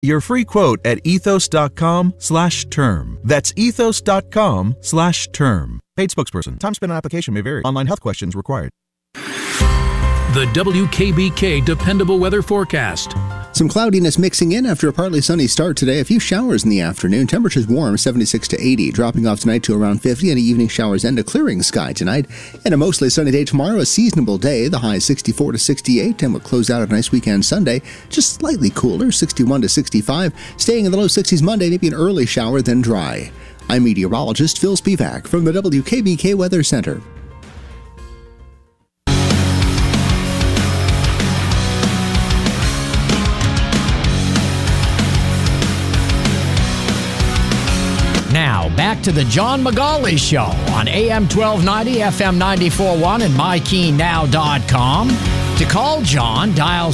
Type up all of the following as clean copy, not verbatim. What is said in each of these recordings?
your free quote at ethos.com/term. That's ethos.com/term. Paid spokesperson. Time spent on application may vary. Online health questions required. The WKBK Dependable Weather Forecast. Some cloudiness mixing in after a partly sunny start today. A few showers in the afternoon. Temperatures warm, 76 to 80. Dropping off tonight to around 50. And evening showers and a clearing sky tonight. And a mostly sunny day tomorrow. A seasonable day. The high 64 to 68. And we'll close out a nice weekend Sunday. Just slightly cooler, 61 to 65. Staying in the low 60s Monday. Maybe an early shower, then dry. I'm meteorologist Phil Spivak from the WKBK Weather Center. Now, back to the John McGauley Show on AM 1290, FM 94.1, and MyKeenNow.com. To call John, dial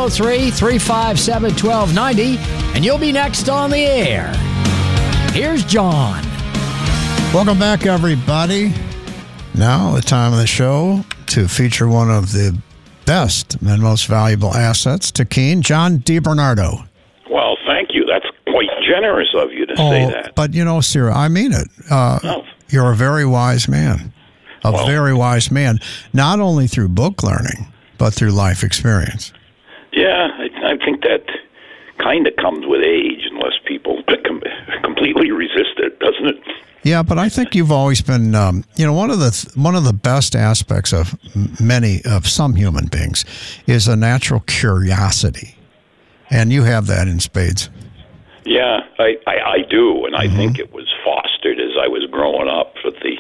603-357-1290, and you'll be next on the air. Here's John. Welcome back, everybody. Now, the time of the show to feature one of the best and most valuable assets to Keene, John DiBernardo. Well, thank you. That's quite generous of you to say that. But, Sir, I mean it. You're a very wise man. Very wise man, not only through book learning, but through life experience. Yeah, I think that kind of comes with age, unless people completely resist it, doesn't it? Yeah, but I think you've always been, one of the best aspects of some human beings is a natural curiosity, and you have that in spades. Yeah, I do, and I think it was fostered as I was growing up. But the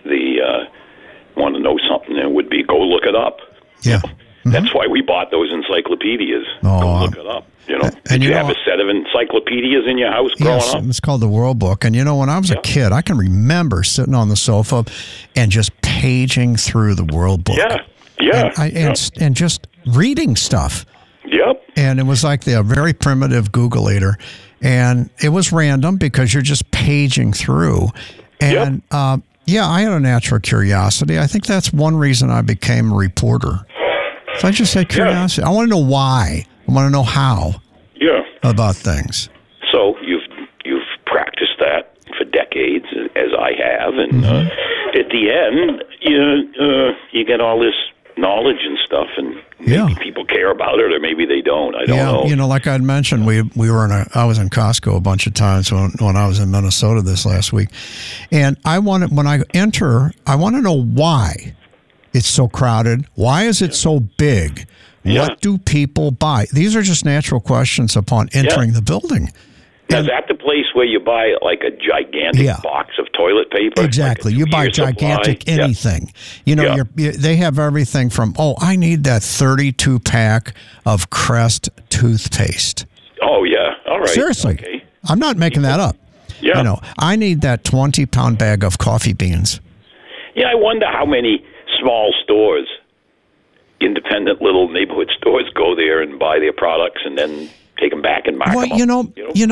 want to know something, it would be go look it up. Yeah, that's why we bought those encyclopedias. Go look it up. Did you have a set of encyclopedias in your house growing up? It's called the World Book. And when I was a kid, I can remember sitting on the sofa and just paging through the World Book. Yeah. And just reading stuff. Yep. And it was like the very primitive Googleator. And it was random because you're just paging through. And, I had a natural curiosity. I think that's one reason I became a reporter. So I just had curiosity. I want to know why. I want to know how. Yeah. About things. So you've practiced that for decades, as I have, and at the end, you get all this knowledge and stuff, and maybe people care about it, or maybe they don't. I don't know. Like I'd mentioned, I was in Costco a bunch of times when I was in Minnesota this last week, and when I enter, I want to know why it's so crowded. Why is it so big? What do people buy? These are just natural questions upon entering the building. Is that the place where you buy like a gigantic box of toilet paper? Exactly. You buy gigantic anything. They have everything from, I need that 32-pack of Crest toothpaste. Oh, yeah. All right. Seriously. Okay. I'm not making that up. Yeah. I need that 20-pound bag of coffee beans. Yeah, I wonder how many small stores, independent little neighborhood stores, go there and buy their products and then take them back and mark them up.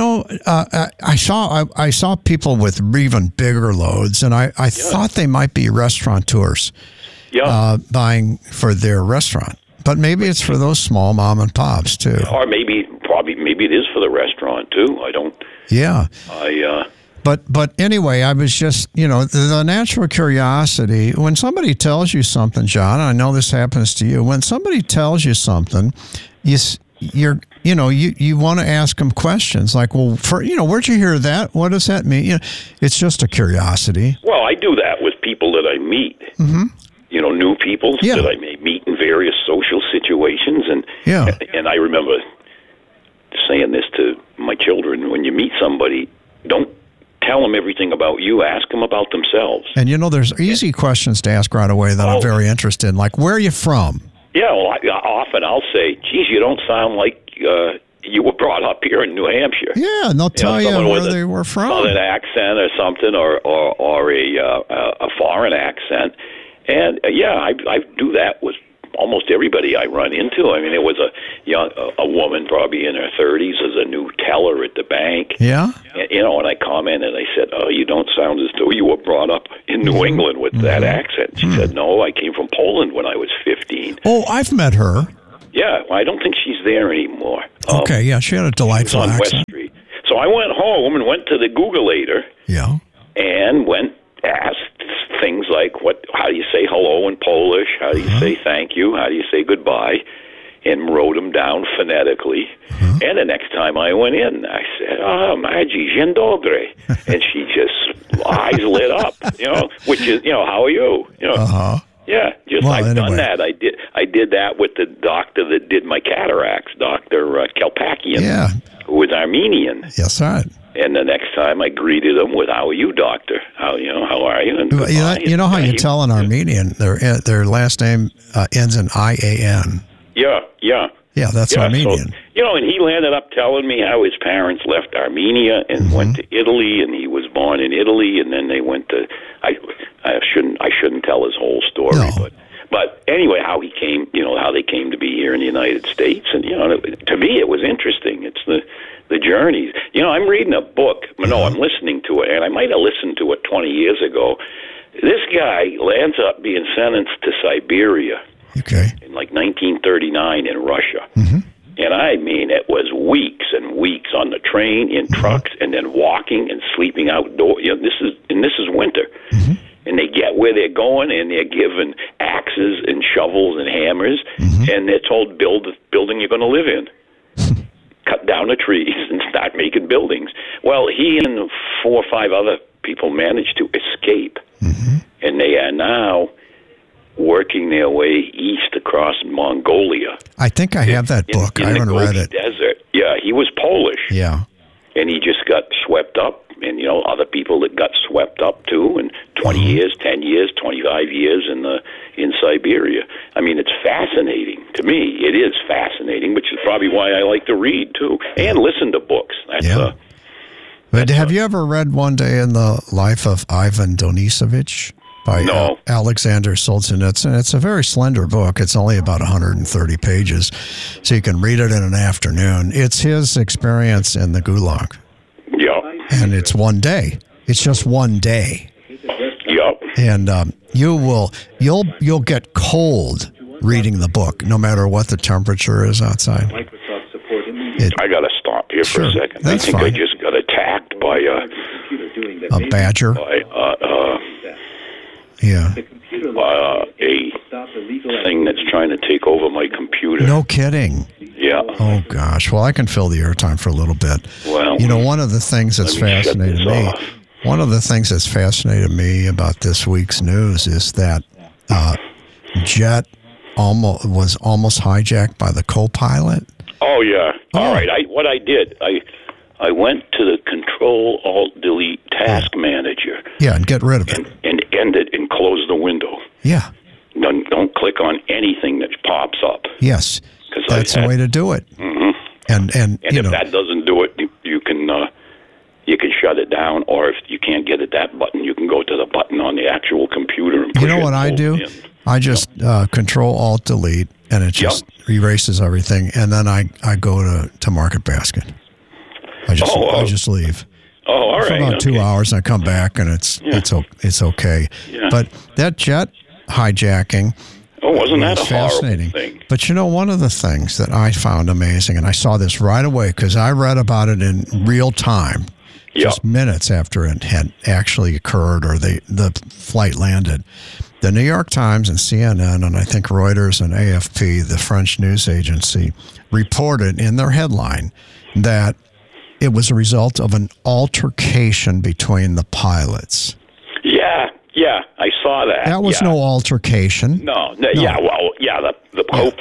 I saw people with even bigger loads, and I thought they might be restaurateurs buying for their restaurant. But maybe it's for those small mom and pops too. Or maybe it is for the restaurant too. I don't. Yeah. But anyway, I was just, the natural curiosity. When somebody tells you something, John, I know this happens to you. When somebody tells you something, you want to ask them questions like, well, where'd you hear that? What does that mean? It's just a curiosity. Well, I do that with people that I meet. Mm-hmm. New people that I may meet in various social situations, and I remember saying this to my children: when you meet somebody, don't tell them everything about you. Ask them about themselves. And there's easy questions to ask right away that I'm very interested in, like, where are you from? Yeah, well, often I'll say, geez, you don't sound like you were brought up here in New Hampshire. Yeah, and they'll tell you where they were from. An accent or something, or a foreign accent. And, I do that with almost everybody I run into. I mean, it was a woman probably in her 30s as a new teller at the bank. Yeah. And I commented, I said, you don't sound as though you were brought up in New England with that accent. She said, no, I came from Poland when I was 15. Oh, I've met her. Yeah, well, I don't think she's there anymore. Okay, yeah, she had a delightful on accent. West Street. So I went home and went to the Googleator. Yeah. And asked things like, how do you say hello in Polish? How do you say thank you? How do you say goodbye? And wrote them down phonetically. And the next time I went in, I said, Maggie, dzień dobry. And she just, eyes lit up, which is, how are you? Yeah, I've done that. I did that with the doctor that did my cataracts, Dr. Kalpakian, who was Armenian. Yes, right. And the next time I greeted him with, how are you, doctor? How are you? And you know how you tell an Armenian, their last name ends in IAN. Yeah. Yeah, that's Armenian. So, and he ended up telling me how his parents left Armenia and went to Italy, and he was born in Italy, and then they went to, I shouldn't tell his whole story, but anyway, how he came, how they came to be here in the United States, and to me it was interesting. It's the journeys. I'm reading a book. No, I'm listening to it, and I might have listened to it 20 years ago. This guy ends up being sentenced to Siberia. Okay. In like 1939 in Russia. And I mean, it was weeks and weeks on the train, in trucks, and then walking and sleeping outdoors. This is winter. And they get where they're going, and they're given axes and shovels and hammers, and they're told, building you're going to live in. Cut down the trees and start making buildings. Well, he and 4 or 5 other people managed to escape. And they are now working their way east across Mongolia. I think I have that book. I haven't read it. Desert. Yeah, he was Polish. Yeah. And he just got swept up, and other people that got swept up too, and 20 years, 10 years, 25 years in Siberia. I mean, it's fascinating to me. It is fascinating, which is probably why I like to read too and listen to books. But have you ever read One Day in the Life of Ivan Denisovich? By Alexander Solzhenitsyn. It's a very slender book. It's only about 130 pages, so you can read it in an afternoon. It's his experience in the Gulag. Yeah. And it's one day. It's just one day. Yep. And you'll get cold reading the book, no matter what the temperature is outside. I got to stop here for a second. That's I think fine. I just got attacked by a badger. A thing that's trying to take over my computer. No kidding. Yeah. Oh, gosh. Well, I can fill the airtime for a little bit. Well, one of the things that's fascinated me, about this week's news is that jet was almost hijacked by the co-pilot. Oh, yeah. All right. What I did, I went to the Control-Alt-Delete task manager. Yeah, and get rid of it. And end it and close the window. Yeah. Don't click on anything that pops up. Yes, that's the way to do it. And if that doesn't do it, you can shut it down, or if you can't get at that button, you can go to the button on the actual computer and push it. You know what I do? I just Control-Alt-Delete, and it just erases everything, and then I go to Market Basket. I just leave. Oh, all right. For about 2 hours, and I come back, and it's okay. Yeah. But that jet hijacking wasn't that a fascinating thing? But one of the things that I found amazing, and I saw this right away because I read about it in real time, just minutes after it had actually occurred or the flight landed. The New York Times and CNN, and I think Reuters and AFP, the French news agency, reported in their headline that it was a result of an altercation between the pilots. Yeah, I saw that. That was no altercation. No. The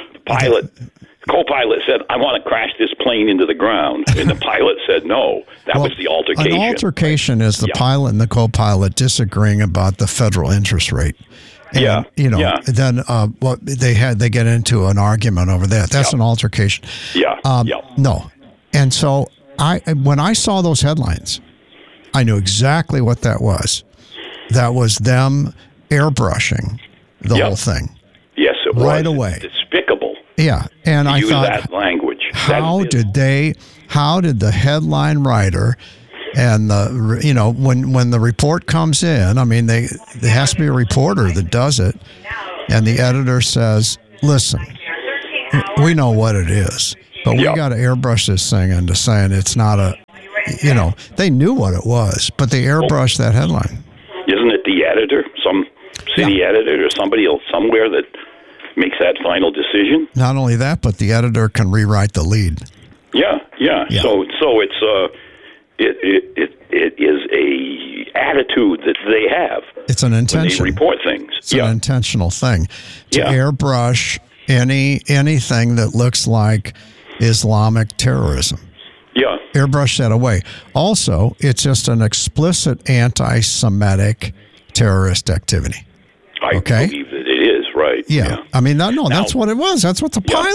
co-pilot said, I want to crash this plane into the ground. And the pilot said no. That was the altercation. An altercation is the pilot and the co-pilot disagreeing about the federal interest rate. And, then they get into an argument over that. That's an altercation. No. And so when I saw those headlines, I knew exactly what that was. That was them airbrushing the whole thing. Yes, it was. Right away. Despicable. Yeah. And I thought, that language. How did the headline writer and when the report comes in, I mean, there has to be a reporter that does it. And the editor says, listen, We know what it is, but we got to airbrush this thing into saying it's not a. They knew what it was, but they airbrushed that headline. Isn't it the editor, some city editor, or somebody else somewhere that makes that final decision? Not only that, but the editor can rewrite the lead. Yeah. So it's it is a attitude that they have. It's an intention. When they report things. It's an intentional thing to airbrush anything that looks like Islamic terrorism. Yeah. Airbrush that away. Also, it's just an explicit anti-Semitic terrorist activity. I believe that it is, right. Yeah. I mean, that's what it was. That's what the pilot